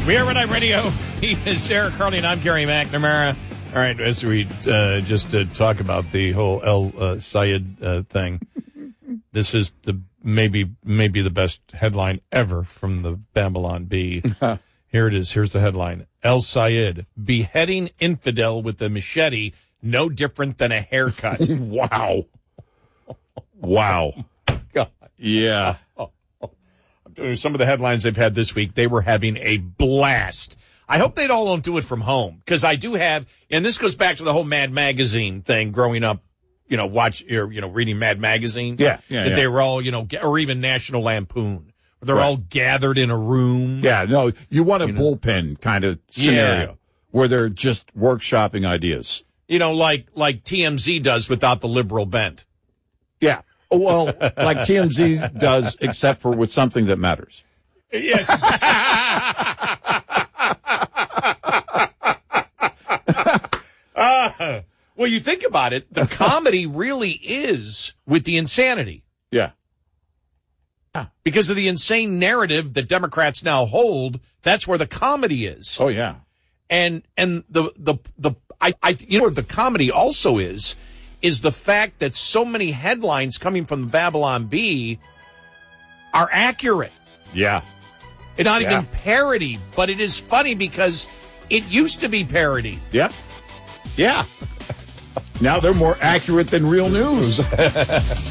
We are Red Eye Radio. He is Sarah Carly, I'm Gary McNamara. All right, as we just talk about the whole El Sayed thing, this is the maybe the best headline ever from the Babylon Bee. Here it is. Here's the headline. El Sayed, beheading infidel with a machete, no different than a haircut. Wow. Wow. God. Yeah. Some of the headlines they've had this week, they were having a blast. I hope they all don't do it from home, because I do have, and this goes back to the whole Mad Magazine thing growing up, reading Mad Magazine. Yeah. They were all, or even National Lampoon. They're all gathered in a room. Yeah, no, you want a bullpen kind of scenario where they're just workshopping ideas. Like TMZ does without the liberal bent. Yeah. Well, like TMZ does, except for with something that matters. Yes, exactly. Well, you think about it, the comedy really is with the insanity. Yeah. Because of the insane narrative that Democrats now hold, that's where the comedy is. Oh, yeah. And the comedy also is the fact that so many headlines coming from the Babylon Bee are accurate. Yeah. It's not even parody, but it is funny because it used to be parody. Yep. Yeah. Now they're more accurate than real news.